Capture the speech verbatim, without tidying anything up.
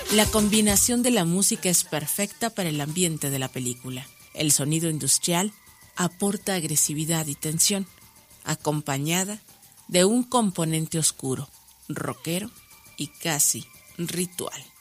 La combinación de la música es perfecta para el ambiente de la película. El sonido industrial aporta agresividad y tensión, acompañada de un componente oscuro, rockero y casi ritual.